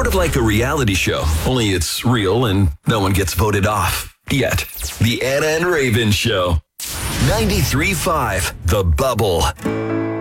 Sort of like a reality show, only it's real and no one gets voted off. Yet. The Anna and Raven Show. 93.5 The Bubble.